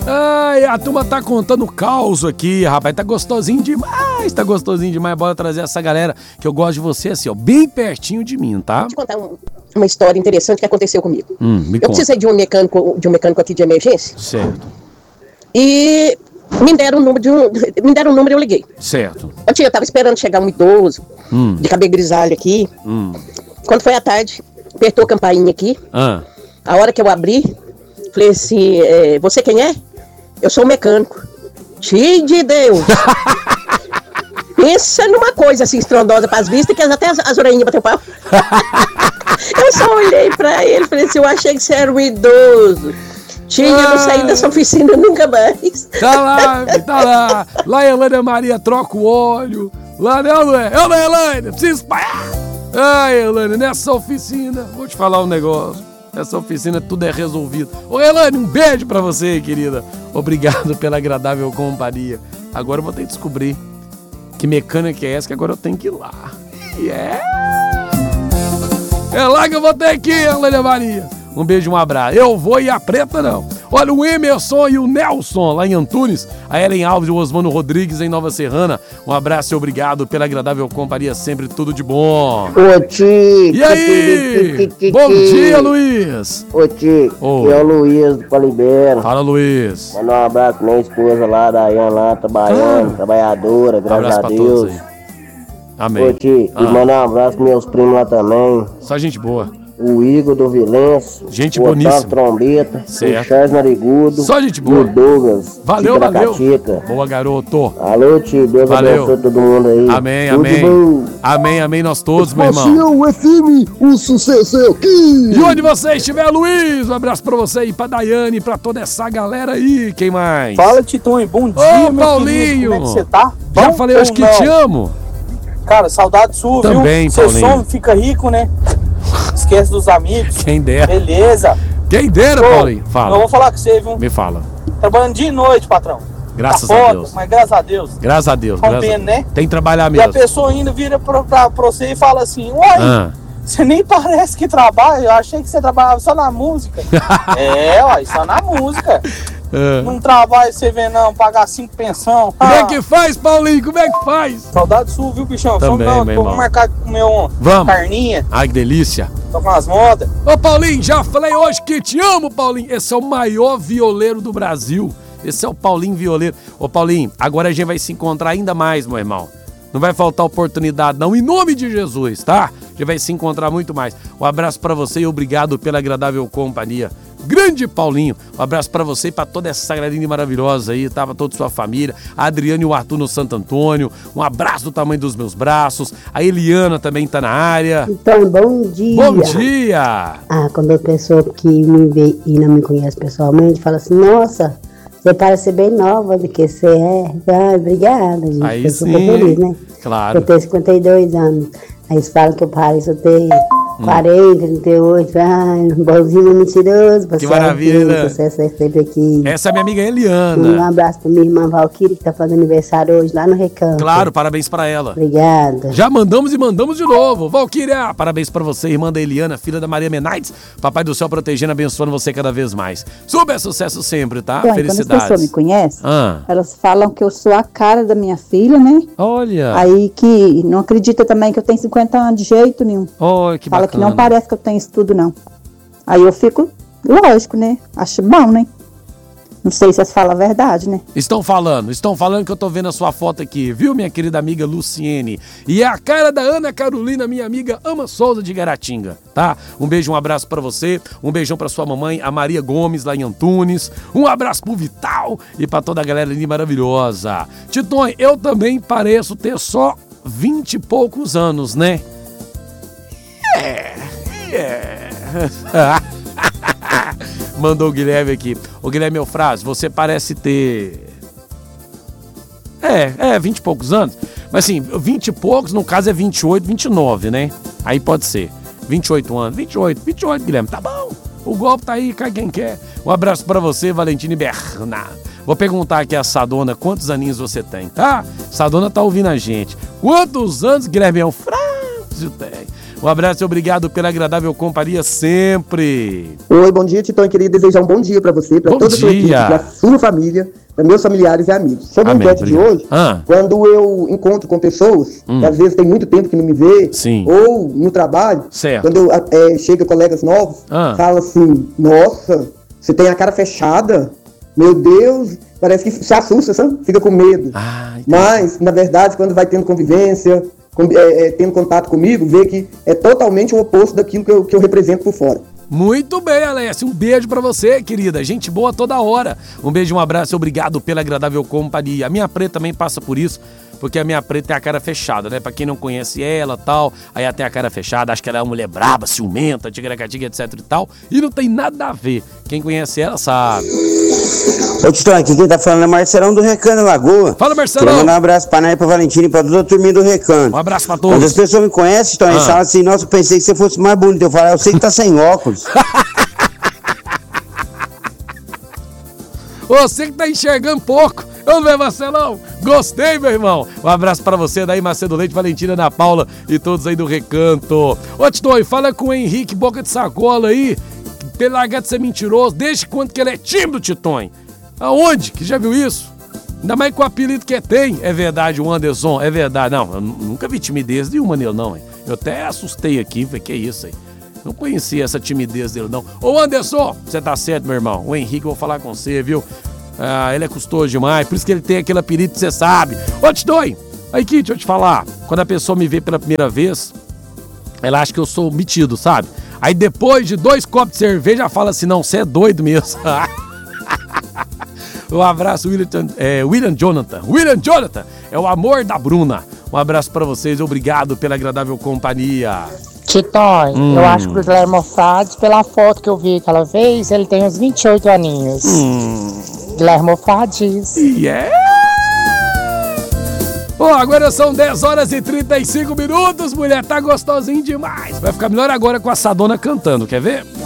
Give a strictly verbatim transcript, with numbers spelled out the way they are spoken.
Ai, a turma tá contando caos aqui, rapaz. Tá gostosinho demais, tá gostosinho demais. Bora trazer essa galera que eu gosto de você assim, ó, bem pertinho de mim, tá? Vou te contar um, uma história interessante que aconteceu comigo. Hum, me eu conta. precisei de um mecânico, de um mecânico aqui de emergência. Certo. E me deram o número de um, me deram o número e eu liguei. Certo. Eu, tinha, eu tava esperando chegar um idoso, Hum. de cabelo grisalho aqui. Hum. Quando foi à tarde, apertou a campainha aqui. Ah. A hora que eu abri, falei assim, é, você quem é? Eu sou o mecânico. Tio de Deus! Pensa numa coisa assim estrondosa para as vistas, que até as, as orelhinhas bateu pau. Eu só olhei para ele e falei assim, eu achei que você era um idoso. Tio, eu não saí dessa oficina nunca mais. Tá lá, tá lá. Lá a Elaine Maria troca o óleo. Lá não, não é? Eu não, Elaine, preciso espalhar. Ai, Elaine, nessa oficina, vou te falar um negócio. Nessa oficina tudo é resolvido. Ô, Elaine, um beijo pra você, querida. Obrigado pela agradável companhia. Agora eu vou ter que descobrir que mecânica é essa que agora eu tenho que ir lá. Yeah! É lá que eu vou ter que ir, Elaine Maria. Um beijo, um abraço. Eu vou e a preta não. Olha, o Emerson e o Nelson lá em Antunes. A Ellen Alves e o Osmano Rodrigues em Nova Serrana. Um abraço e obrigado pela agradável companhia. Sempre tudo de bom. Ô, Tico. E aí? Bom dia, Luiz. Ô, Tico. Oi. Que é o Luiz do Palibera. Fala, Luiz. Manda um abraço pra minha esposa lá, Daiane, lá, trabalhando, Ah. trabalhadora, graças Abraço a pra Deus. todos aí. Amém. Ô, Tico, Ah. e mandar um abraço pros meus primos lá também. Só gente boa. O Igor do Vilenço. Gente o boníssima. Otávio Trombeta. Certo. O Charles Narigudo. Só gente E boa. o Douglas. Valeu, Tico da valeu. Catica. Boa, garoto. Alô, Tio. Deus Valeu. abençoe todo mundo aí. Amém, Tudo amém. bom. Amém, amém, nós todos, meu irmão. Bastião F M, o sucesso é aqui! E onde você estiver, Luiz, um abraço pra você e pra Daiane, pra toda essa galera aí. Quem mais? Fala, Titonho, bom dia, Ô, meu Paulinho. querido. Como é que você tá? Já Bom falei ou hoje que não? te amo. Cara, saudade sua, Também, viu? Seu Paulinho. som fica rico, né? Esquece dos amigos. Quem dera. Beleza. Quem dera, Ô, Paulinho. Eu Fala. vou falar com você, viu? Me fala. Trabalhando dia e noite, patrão. Graças tá a foda, Deus. Mas graças a Deus. Graças a Deus. Rompendo, graças a... né? Tem que trabalhar E a mesmo. pessoa ainda vira pra, pra, pra você e fala assim, uai, Ah. você nem parece que trabalha. Eu achei que você trabalhava só na música. É, uai, só na música. Ah. Não trabalha você vê não, pagar cinco pensão. Como é Ah, que faz, Paulinho? Como é que faz? Saudade sua, viu, bichão? Também, Vamos, meu tô irmão. marcar de comer uma Vamos. carninha, Ai, que delícia. tô com as modas. Ô, Paulinho, já falei hoje que te amo, Paulinho. Esse é o maior violeiro do Brasil. Esse é o Paulinho Violeiro. Ô, Paulinho, agora a gente vai se encontrar ainda mais, meu irmão. Não vai faltar oportunidade, não. Em nome de Jesus, tá? A gente vai se encontrar muito mais. Um abraço pra você e obrigado pela agradável companhia. Grande Paulinho, um abraço pra você e pra toda essa galerinha maravilhosa aí, tá? Pra toda a sua família. A Adriane e o Arthur no Santo Antônio. Um abraço do tamanho dos meus braços. A Eliana também tá na área. Então, bom dia. Bom dia! Ah, quando a pessoa que me vê e não me conhece pessoalmente fala assim, nossa, você parece ser bem nova do que você é. Ah, obrigada, gente. Aí eu sou sim, feliz, né? claro. Eu tenho cinquenta e dois anos. Aí eles falam que eu pareço ter quarenta, trinta e oito. Ai, bonzinho, mentiroso. Que maravilha, né? Sucesso é sempre aqui. Essa é minha amiga Um Eliana. abraço pra minha irmã Valquíria, que tá fazendo aniversário hoje lá no Recanto. Claro, parabéns pra ela. Obrigada. Já mandamos e mandamos de novo. Valquíria, parabéns pra você, irmã da Eliana, filha da Maria Menaides. Papai do céu protegendo, abençoando você cada vez mais. Super sucesso sempre, tá? Ué, quando as pessoas me Felicidades. conhecem, Ah, elas falam que eu sou a cara da minha filha, né? olha. Aí que não acredita também que eu tenho cinquenta anos de jeito nenhum. Olha que Fala bacana. que não parece que eu tenho isso tudo, não. Aí eu fico, lógico, né? Acho bom, né? Não sei se elas falam a verdade, né? Estão falando, estão falando que eu tô vendo a sua foto aqui, viu, minha querida amiga Luciene? E é a cara da Ana Carolina, minha amiga Ama Souza de Guaratinga, tá? Um beijo, um abraço pra você, um beijão pra sua mamãe, a Maria Gomes, lá em Antunes. Um abraço pro Vital e pra toda a galera ali maravilhosa. Titonho, eu também pareço ter só vinte e poucos anos, né? É, é. Mandou o Guilherme aqui. Ô Guilherme Eufrásio, você parece ter... É, é, vinte e poucos anos. Mas assim, vinte e poucos, no caso é vinte e oito, vinte e nove, né? Aí pode ser. vinte e oito anos, vinte e oito, vinte e oito, Guilherme, tá bom. O golpe tá aí, cai quem quer. Um abraço pra você, Valentine Bernardo. Vou perguntar aqui a Sadona quantos aninhos você tem, tá? Sadona tá ouvindo a gente. Quantos anos Guilherme Eufrásio tem? Um abraço e obrigado pela agradável companhia sempre. Oi, bom dia, Titão. Eu queria desejar um bom dia pra você, pra Bom toda a sua equipe, dia. pra sua família, pra meus familiares e amigos. Sobre a Amém, enquete de obrigado. hoje, Ah. quando eu encontro com pessoas Hum. que às vezes tem muito tempo que não me vê, Sim. ou no trabalho, Certo. quando eu, é, chega colegas novos, Ah. fala assim, nossa, você tem a cara fechada, meu Deus, parece que se assusta, sabe? Fica com medo. Ah, entendi. Mas, na verdade, quando vai tendo convivência, com- é, é, tendo contato comigo, vê que é totalmente o oposto daquilo que eu, que eu represento por fora. Muito bem, Alessia. Um beijo pra você, querida. Gente boa toda hora. Um beijo, um abraço e obrigado pela agradável companhia. A minha preta também passa por isso, porque a minha preta tem a cara fechada, né? Pra quem não conhece ela tal, aí ela tem a cara fechada, acha que ela é uma mulher braba, ciumenta, tigracatiga, etc e tal. E não tem nada a ver. Quem conhece ela sabe. Ô, Titão, aqui quem tá falando é Marcelão do Recanto Lagoa. Fala, Marcelão. Queria mandar um abraço pra Nai, pra Valentina e pra toda a turminha do Recanto. Um abraço pra Quando as todos. pessoas me conhecem, Titão, eles Ah. falam assim, nossa, eu pensei que você fosse mais bonito. Eu falo, eu sei que tá sem óculos. Você que tá enxergando pouco. Vamos ver, Marcelão. Gostei, meu irmão. Um abraço pra você daí, Macedo Leite, Valentina, Ana Paula e todos aí do Recanto. Ô, Titoi, fala com o Henrique Boca de Sacola aí, pra ele largar de ser mentiroso. Desde quando que ele é tímido, Titonho? Aonde? Que já viu isso? Ainda mais com o apelido que tem. É verdade, o Anderson, é verdade. Não, eu nunca vi timidez nenhuma nele, não, hein? Eu até assustei aqui, falei, que isso aí? Não conhecia essa timidez dele, não. Ô, Anderson, você tá certo, meu irmão. O Henrique, eu vou falar com você, viu? Ah, ele é custoso demais, por isso que ele tem aquele apelido que você sabe. Ô, Titoi, aí, Kit, deixa eu te falar. Quando a pessoa me vê pela primeira vez, ela acha que eu sou metido, sabe? Aí depois de dois copos de cerveja, fala assim, não, você é doido mesmo. Um abraço, William, é, William Jonathan. William Jonathan é o amor da Bruna. Um abraço pra vocês, obrigado pela agradável companhia. Titói, Hum. eu acho que o Guilherme Frades, pela foto que eu vi aquela vez, ele tem uns vinte e oito aninhos. Hum. Guilherme Frades. Yeah! Bom, agora são dez horas e trinta e cinco minutos, mulher, tá gostosinho demais. Vai ficar melhor agora com a Sadona cantando, quer ver?